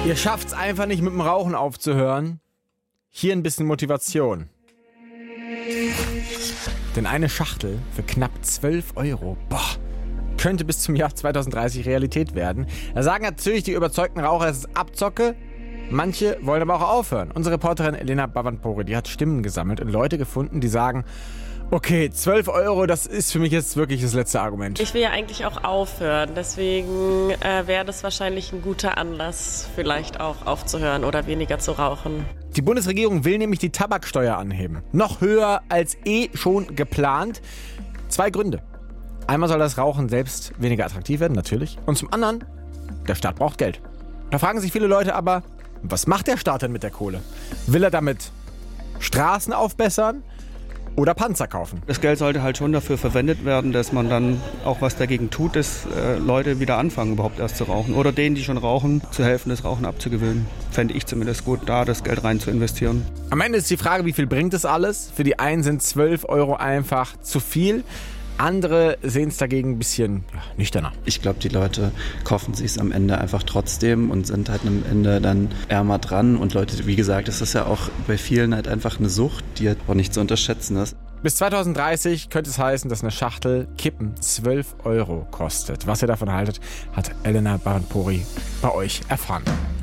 Ihr schafft's einfach nicht mit dem Rauchen aufzuhören. Hier ein bisschen Motivation. Denn eine Schachtel für knapp 12 €, könnte bis zum Jahr 2030 Realität werden. Da sagen natürlich die überzeugten Raucher, es ist Abzocke. Manche wollen aber auch aufhören. Unsere Reporterin Elena Bavantpori, die hat Stimmen gesammelt und Leute gefunden, die sagen, okay, 12 €, das ist für mich jetzt wirklich das letzte Argument. Ich will ja eigentlich auch aufhören, deswegen wäre das wahrscheinlich ein guter Anlass, vielleicht auch aufzuhören oder weniger zu rauchen. Die Bundesregierung will nämlich die Tabaksteuer anheben. Noch höher als schon geplant. 2 Gründe. Einmal soll das Rauchen selbst weniger attraktiv werden, natürlich. Und zum anderen, der Staat braucht Geld. Da fragen sich viele Leute aber, was macht der Staat denn mit der Kohle? Will er damit Straßen aufbessern oder Panzer kaufen? Das Geld sollte halt schon dafür verwendet werden, dass man dann auch was dagegen tut, dass Leute wieder anfangen, überhaupt erst zu rauchen. Oder denen, die schon rauchen, zu helfen, das Rauchen abzugewöhnen. Fände ich zumindest gut, da das Geld rein zu investieren. Am Ende ist die Frage, wie viel bringt es alles? Für die einen sind 12 € einfach zu viel. Andere sehen es dagegen ein bisschen nüchterner. Ich glaube, die Leute kaufen sich es am Ende einfach trotzdem und sind halt am Ende dann ärmer dran. Und Leute, wie gesagt, das ist ja auch bei vielen halt einfach eine Sucht, die halt auch nicht zu unterschätzen ist. Bis 2030 könnte es heißen, dass eine Schachtel Kippen 12 € kostet. Was ihr davon haltet, hat Elena Bavantpori bei euch erfahren.